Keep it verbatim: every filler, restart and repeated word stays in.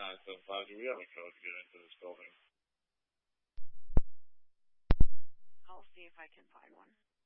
nine seven five. Do we have a code to get into this building? I'll see if I can find one.